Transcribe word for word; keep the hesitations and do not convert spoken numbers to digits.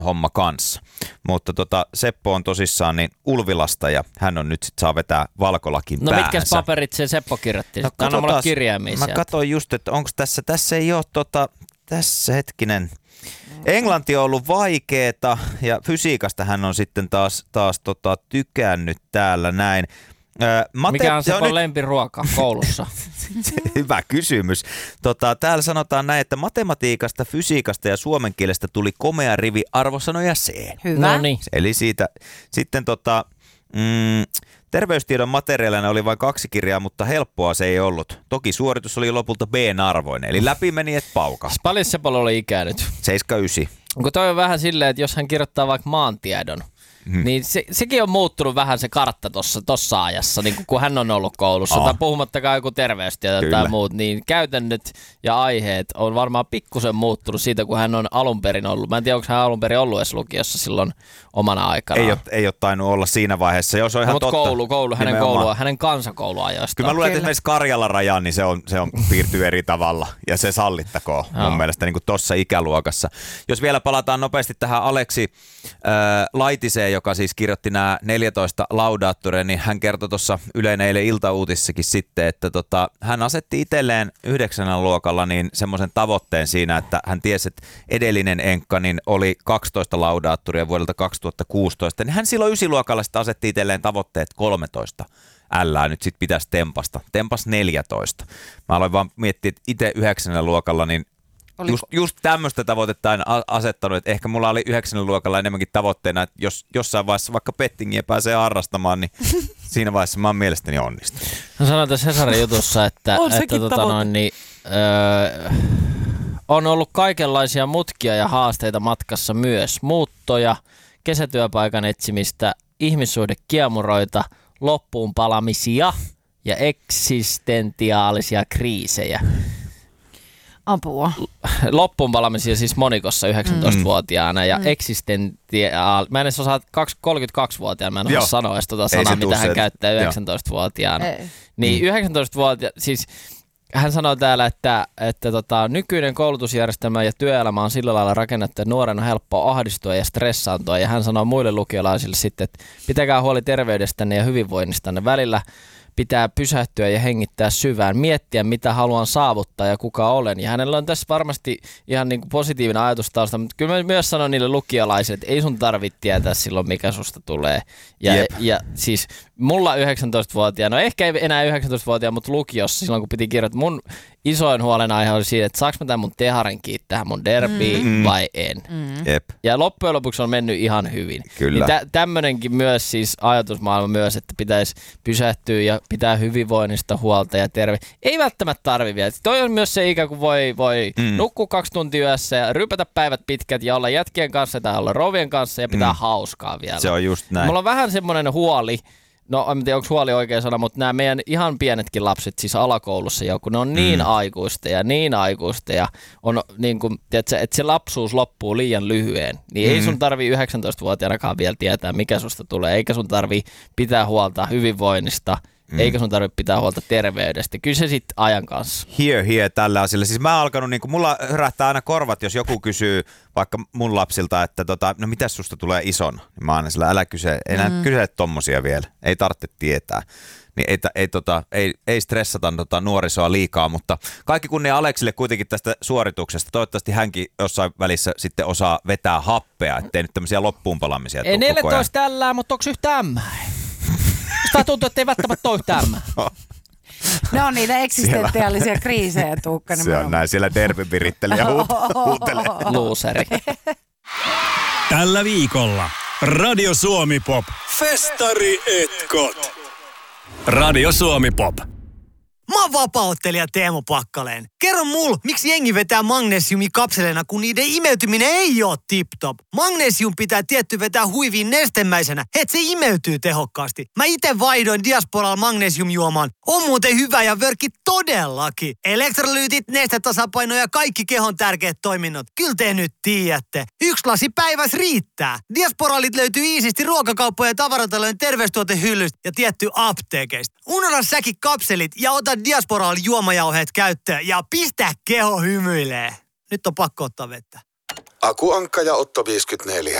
homma kanssa. Mutta tota, Seppo on tosissaan niin Ulvilasta ja hän on nyt sit saa vetää valkolakin no, päähänsä. No mitkäs paperit se Seppo kirjoitti? No, anna mulle kirjaimia Mä katsoin just, että onko tässä, tässä ei ole tota, tässä hetkinen. Englanti on ollut vaikeeta ja fysiikasta hän on sitten taas, taas tota, tykännyt täällä näin. Mate- Mikä on se nyt... lempiruoka koulussa? Hyvä kysymys. Tota, täällä sanotaan näin, että matematiikasta, fysiikasta ja suomen kielestä tuli komea rivi arvosanoja C. Hyvä. No niin. Eli siitä sitten tota, mm, terveystiedon materiaalina oli vain kaksi kirjaa, mutta helppoa se ei ollut. Toki suoritus oli lopulta B-arvoinen, eli läpi meni et pauka. Paljon Sepolla oli ikää nyt? seitsemän yhdeksän. Onko toi on vähän silleen, että jos hän kirjoittaa vaikka maantiedon, Hmm. niin se, sekin on muuttunut vähän se kartta tossa, tossa ajassa, niin kun hän on ollut koulussa, oh. tai puhumattakaan joku terveystieto tai muut, niin käytännöt ja aiheet on varmaan pikkusen muuttunut siitä, kun hän on alun perin ollut. Mä en tiedä, onko hän alun perin ollut edes lukiossa silloin omana aikana. Ei ole, ei ole tainnut olla siinä vaiheessa, jos on ihan no, totta. koulu, koulu, hänen koulua, hänen kansakouluajoista. Kyllä mä luulen, että esimerkiksi Karjalan rajan, niin se, on, se on piirtyy eri tavalla, ja se sallittakoon mun oh. mielestä niin kuin tossa ikäluokassa. Jos vielä palataan nopeasti tähän Aleksi äh, Laitiseen, joka siis kirjoitti nämä neljätoista laudaattoria, niin hän kertoi tuossa Ylen eilen iltauutissakin sitten, että tota, hän asetti itselleen yhdeksännellä luokalla niin semmoisen tavoitteen siinä, että hän tiesi, että edellinen enkka niin oli kaksitoista laudaattoria vuodelta kaksituhattakuusitoista, niin hän silloin ysiluokalla sitten asetti itselleen tavoitteet kolmetoista. Ällää nyt sitten pitäisi tempasta. Tempas neljätoista. Mä aloin vaan miettiä, että itse yhdeksännellä luokalla niin Just, just tämmöistä tavoitetta en asettanut, että ehkä mulla oli yhdeksännellä luokalla enemmänkin tavoitteena, että jos jossain vaiheessa vaikka pettingiä pääsee harrastamaan, niin siinä vaiheessa mä oon mielestäni onnistunut. No sanoin tässä Hesarin jutussa, että, että tota noin, niin, öö, on ollut kaikenlaisia mutkia ja haasteita matkassa myös. Muuttoja, kesätyöpaikan etsimistä, ihmissuhdekiemuroita, loppuun palamisia ja eksistentiaalisia kriisejä. Apua. Loppuun palamisia siis monikossa yhdeksäntoistavuotiaana ja mm. eksistentiaal... Mä en edes osaa kolmekymmentäkaksivuotiaana, mä en osaa sanoa edes tota sanaa, mitä hän käyttää yhdeksäntoistavuotiaana. Ei. Niin mm. yhdeksäntoistavuotiaana, siis hän sanoo täällä, että, että tota, nykyinen koulutusjärjestelmä ja työelämä on sillä lailla rakennettu, että nuoren on helppoa ahdistua ja stressaantua. Ja hän sanoo muille lukiolaisille sitten, että pitäkää huoli terveydestänne ja hyvinvoinnistanne välillä. Pitää pysähtyä ja hengittää syvään, miettiä mitä haluan saavuttaa ja kuka olen. Ja hänellä on tässä varmasti ihan niin kuin positiivinen ajatus tausta, mutta kyllä mä myös sanon niille lukiolaisille, että ei sun tarvitse tietää silloin mikä susta tulee. Ja, ja siis mulla yhdeksäntoistavuotiaana, no ehkä ei enää yhdeksäntoistavuotiaana, mutta lukiossa silloin kun piti kirjoittaa, mun isoin huolenaihe oli siitä, että saaks mä tämän mun teharin kiittää mun derbiin mm. vai en. Mm. Jep. Ja loppujen lopuksi on mennyt ihan hyvin. Kyllä. Niin tä- tämmönenkin myös siis ajatusmaailma myös, että pitäisi pysähtyä ja pitää hyvinvoinnista huolta ja terve. Ei välttämättä tarvi vielä. Toi on myös se ikä, kun voi, voi mm. nukkua kaksi tuntia yössä ja rypätä päivät pitkät ja olla jätkien kanssa tai olla rovien kanssa ja pitää mm. hauskaa vielä. Se on just näin. Mulla on vähän semmoinen huoli. No en tiedä, onko huoli oikea sana, mutta nämä meidän ihan pienetkin lapset siis alakoulussa jo, kun ne on niin mm. aikuista ja niin aikuista ja on niin kuin, tiedätkö, että se lapsuus loppuu liian lyhyen, niin mm. ei sun tarvii yhdeksäntoistavuotiaanakaan vielä tietää, mikä susta tulee, eikä sun tarvii pitää huolta hyvinvoinnista, mm. eikä sun tarvitse pitää huolta terveydestä. Kyllä se sitten ajan kanssa. Here, here, tällä asialla. Siis mä oon alkanut, niin kuin, mulla hörähtää aina korvat, jos joku kysyy vaikka mun lapsilta, että tota, no mitäs susta tulee ison? Niin mä aina sillä, älä kyse, enää mm. kysele tommosia vielä, ei tarvitse tietää. Niin ei, ei, tota, ei, ei stressata tota nuorisoa liikaa, mutta kaikki kunnia Aleksille kuitenkin tästä suorituksesta. Toivottavasti hänkin jossain välissä sitten osaa vetää happea, ettei nyt tämmöisiä loppuunpalamisia tule koko ajan. Ei neljätoista tällää, mutta onko yhtään ämmää? Sitä tuntuu, että ei välttämättä ole yhtään ämmää. Ne on niitä eksistentiaalisia kriisejä, Tuukka. Se on näin, siellä tervevirittelijä huutelee. Luuseri. Tällä viikolla Radio Suomi Pop. Festari etkot. Radio Suomi Pop. Mä oon vapauttelija Teemu Pakkaleen. Kerro mul, miksi jengi vetää magnesiumikapseleina, kun niiden imeytyminen ei oo tip-top. Magnesium pitää tietty vetää huiviin nestemäisenä, et se imeytyy tehokkaasti. Mä ite vaihdoin Diasporalla magnesiumjuomaan. On muuten hyvä ja vörkki todellakin. Elektrolyytit, nestetasapaino ja kaikki kehon tärkeät toiminnot. Kyllä te nyt tiedätte. Yksi lasi päivässä riittää. Diasporalit löytyy iisisti ruokakauppojen ja tavaratalojen terveystuotehyllystä ja tietty apteekeista. Unohda säkin kapselit ja ota Diasporal juomajauheet käyttöön ja pistä keho hymyilee. Nyt on pakko ottaa vettä. Aku Ankka ja Otto viisikymmentäneljä.